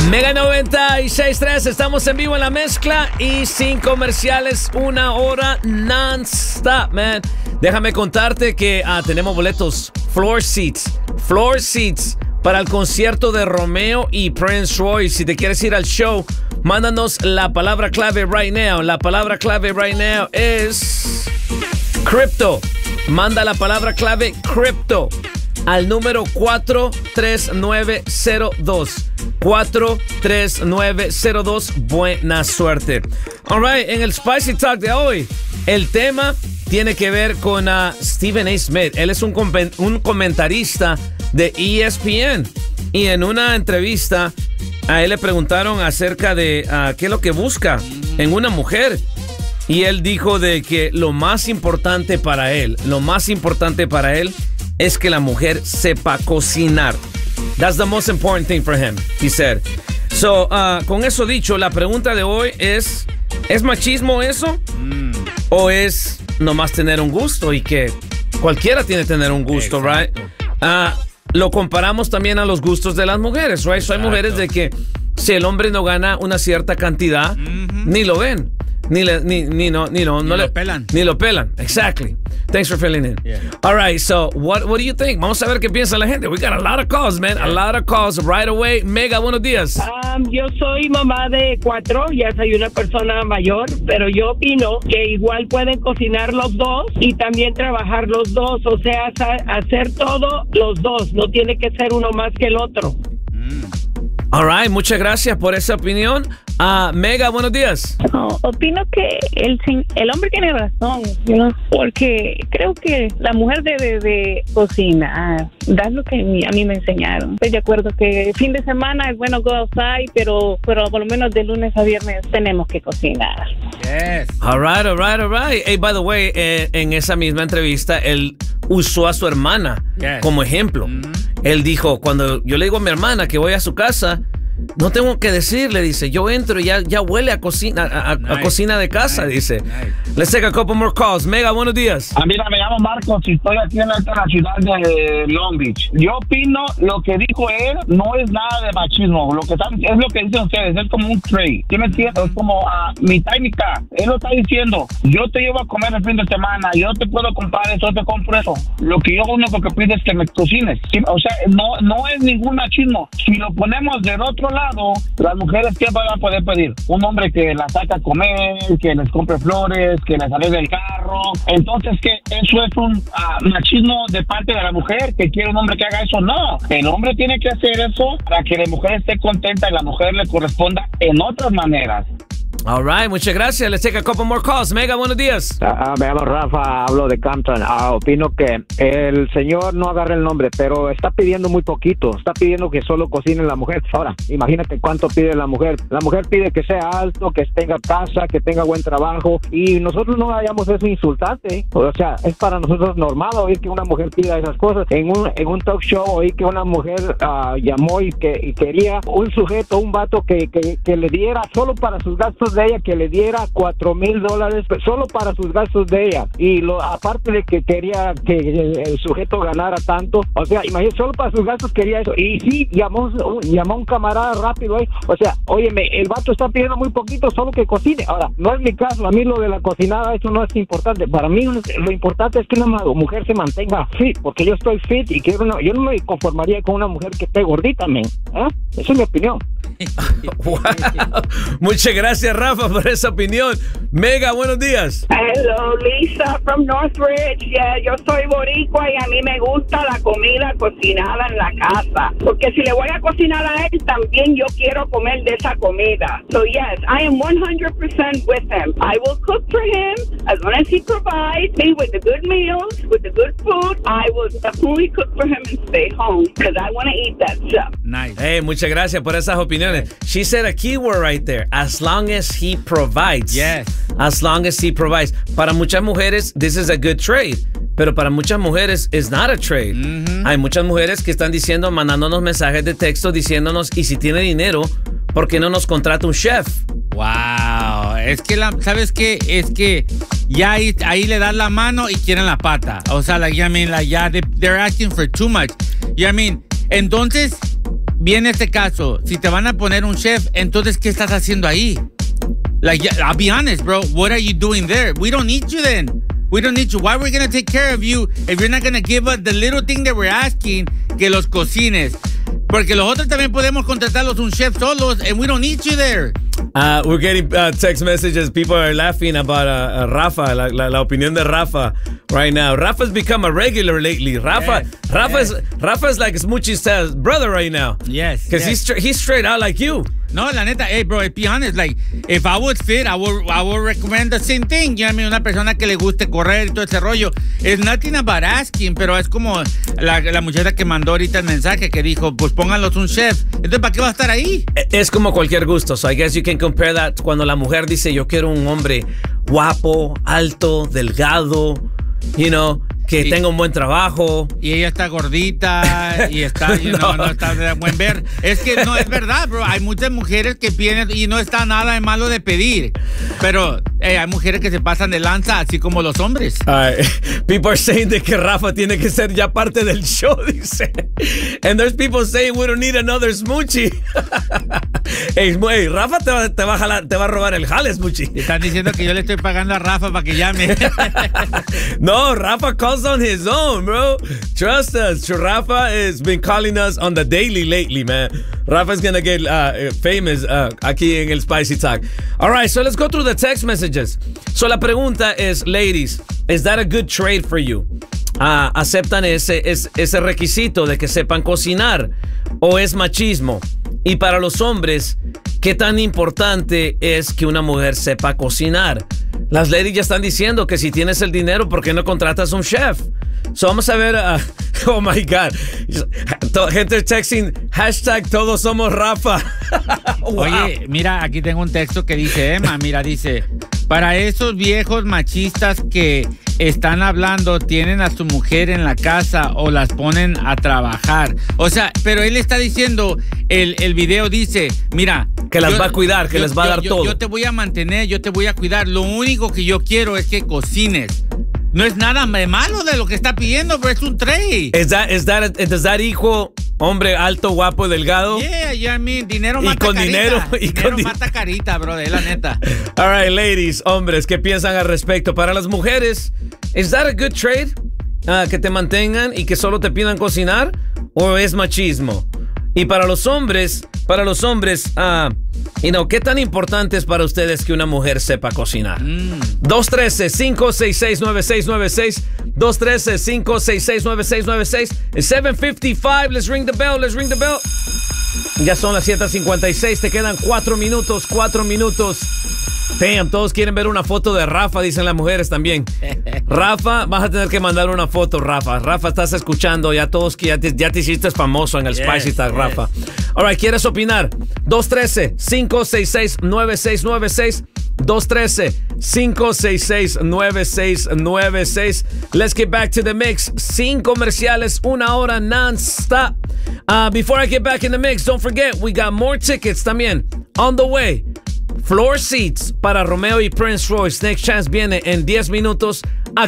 Mega 96.3, estamos en vivo en la mezcla y sin comerciales, 1 hora non-stop, man. Déjame contarte que tenemos boletos, floor seats para el concierto de Romeo y Prince Royce. Si te quieres ir al show, mándanos la palabra clave right now. La palabra clave right now es crypto. Manda la palabra clave crypto al número 43902. 43902. Buena suerte. All right, en el Spicy Talk de hoy, el tema tiene que ver con Stephen A. Smith. Él es un comentarista de ESPN. Y en una entrevista, a él le preguntaron acerca de qué es lo que busca en una mujer. Y él dijo de que lo más importante para él es que la mujer sepa cocinar. That's the most important thing for him, he said. So, con eso dicho, la pregunta de hoy ¿es machismo eso? ¿O es nomás tener un gusto? Y que cualquiera tiene que tener un gusto, exacto, right? Lo comparamos también a los gustos de las mujeres, right? So, hay mujeres de que si el hombre no gana una cierta cantidad, ni lo ven. Ni lo pelan. Ni lo pelan. Exactly. Thanks for filling in. Yeah. All right, so what do you think? Vamos a ver qué piensa la gente. We got a lot of calls, man. Yeah. A lot of calls right away. Mega, buenos días. Yo soy mamá de 4, ya soy una persona mayor, pero yo opino que igual pueden cocinar los dos y también trabajar los dos. O sea, hacer todo los dos. No tiene que ser uno más que el otro. All right, muchas gracias por esa opinión. Mega, buenos días. Opino que el hombre tiene razón, porque creo que la mujer debe de cocinar. Das lo que a mí me enseñaron. Estoy de acuerdo que fin de semana es bueno go outside, pero por lo menos de lunes a viernes tenemos que cocinar. Yes. All right. Hey, by the way, en esa misma entrevista, él usó a su hermana como ejemplo. Él dijo, cuando yo le digo a mi hermana que voy a su casa, no tengo que decirle, dice, yo entro y ya huele a cocina, a cocina de casa, dice. Let's take a couple more calls. Mega, buenos días. Mira, me llamo Marcos y estoy aquí en la ciudad de Long Beach. Yo opino, lo que dijo él no es nada de machismo. Es lo que dicen ustedes, es como un trade. ¿Sí me entiendes? Es como mitad y mitad. Él lo está diciendo, yo te llevo a comer el fin de semana, yo te puedo comprar eso, te compro eso. Lo que yo único que pido es que me cocines. ¿Sí? O sea, no es ningún machismo. Si lo ponemos del otro lado, las mujeres, ¿qué van a poder pedir? Un hombre que las saca a comer, que les compre flores, que les arregle el carro. Entonces, ¿qué? ¿Eso es un machismo de parte de la mujer que quiere un hombre que haga eso? No, el hombre tiene que hacer eso para que la mujer esté contenta y la mujer le corresponda en otras maneras. All right, muchas gracias. Let's take a couple more calls. Mega, buenos días. Me llamo Rafa, hablo de Compton. Opino que el señor, no agarra el nombre, pero está pidiendo muy poquito. Está pidiendo que solo cocine la mujer. Ahora, imagínate cuánto pide la mujer. La mujer pide que sea alto, que tenga casa, que tenga buen trabajo. Y nosotros no hallamos eso insultante. O sea, es para nosotros normal oír que una mujer pida esas cosas. En un talk show oí que una mujer llamó y quería un sujeto, un vato que le diera solo para sus gastos de ella, que le diera $4,000 solo para sus gastos de ella, y aparte de que quería que el sujeto ganara tanto, o sea, imagínate, solo para sus gastos quería eso. Y sí, llamó un camarada rápido ahí, o sea, óyeme, el vato está pidiendo muy poquito, solo que cocine. Ahora, no es mi caso, a mí lo de la cocinada, eso no es importante. Para mí lo importante es que una mujer se mantenga fit, porque yo estoy fit y yo no me conformaría con una mujer que esté gordita, men. Esa es mi opinión. Wow. Muchas gracias, Rafa, por esa opinión. Mega, buenos días. Hello, Lisa from Northridge. Yeah, yo soy boricua y a mí me gusta la comida cocinada en la casa, porque si le voy a cocinar a él, también yo quiero comer de esa comida. So yes, I am 100% with him. I will cook for him as long as he provides me with the good meals, with the good food. I will definitely cook for him and stay home because I want to eat that stuff. Nice. Hey, muchas gracias por esas opiniones. She said a keyword right there. As long as he provides. Yes. As long as he provides. Para muchas mujeres, this is a good trade. Pero para muchas mujeres, it's not a trade. Hay muchas mujeres que están diciendo, mandándonos mensajes de texto diciéndonos, y si tiene dinero, ¿por qué no nos contrata un chef? Wow. Es que, ¿sabes qué? Es que ya ahí le das la mano y quieren la pata. O sea, they're asking for too much. Entonces, viene este caso, si te van a poner un chef, entonces, ¿qué estás haciendo ahí? Like, I'll be honest, bro. What are you doing there? We don't need you then. We don't need you. Why are we going to take care of you if you're not going to give us the little thing that we're asking, que los cocines? Porque los otros también podemos contratarlos un chef solos, and we don't need you there. We're getting text messages. People are laughing about Rafa, la opinión de Rafa right now. Rafa's become a regular lately. Rafa is like Smoochie's brother right now. Yes. Because he's straight out like you. No, la neta, hey, bro, be honest, like, if I was fit, I would recommend the same thing. You know what I mean? Una persona que le guste correr y todo ese rollo. It's nothing about asking, pero es como la muchacha que mandó ahorita el mensaje que dijo, pues pónganlos un chef. Entonces, ¿para qué va a estar ahí? Es como cualquier gusto. So I guess you can compare that cuando la mujer dice, yo quiero un hombre guapo, alto, delgado, you know, que tenga un buen trabajo. Y ella está gordita y está, no está de buen ver. Es que no es verdad, bro. Hay muchas mujeres que piden y no está nada de malo de pedir. Pero hay mujeres que se pasan de lanza, así como los hombres. People are saying de que Rafa tiene que ser ya parte del show, dice. And there's people saying we don't need another Smoochie. Hey, Rafa te va a jalar, te va a robar el jale, Smoochie. Están diciendo que yo le estoy pagando a Rafa para que llame. No, Rafa calls on his own, bro. Trust us. Rafa has been calling us on the daily lately, man. Rafa's gonna get famous aquí en el Spicy Talk. All right, so let's go through the text messages. So la pregunta es, ladies, is that a good trade for you? ¿Aceptan ese requisito de que sepan cocinar o es machismo? Y para los hombres, ¿qué tan importante es que una mujer sepa cocinar? Las ladies ya están diciendo que si tienes el dinero, ¿por qué no contratas un chef? So vamos a ver, oh my God, gente texting, hashtag todos somos Rafa. Wow. Oye, mira, aquí tengo un texto que dice Emma, dice, para esos viejos machistas que están hablando, tienen a su mujer en la casa o las ponen a trabajar. O sea, pero él está diciendo, el video dice, mira, que las va a cuidar, que les va a dar todo. Yo te voy a mantener, yo te voy a cuidar. Lo único que yo quiero es que cocines. No es nada malo de lo que está pidiendo, pero es un trade. Does that equal hombre alto, guapo, delgado? Yeah, I mean, dinero mata carita. Dinero mata carita, bro, de la neta. All right, ladies, hombres, ¿qué piensan al respecto? Para las mujeres, ¿is that a good trade? Que te mantengan y que solo te pidan cocinar, ¿o es machismo? Y para los hombres, ¿qué tan importante es para ustedes que una mujer sepa cocinar? 213-566-9696. 213-566-9696. It's 7:55. Let's ring the bell. Ya son las 7:56. Te quedan 4 minutos. Damn, todos quieren ver una foto de Rafa, dicen las mujeres también. Rafa, vas a tener que mandar una foto, Rafa. Rafa, estás escuchando, ya todos que ya te hiciste famoso en el Spicy Talk, Rafa. All right, ¿quieres opinar? 213-566-9696. 213-566-9696. Let's get back to the mix. Sin comerciales, 1 hora non-stop. Before I get back in the mix, don't forget, we got more tickets también on the way. Floor seats para Romeo y Prince Royce. Next Chance viene en 10 minutos.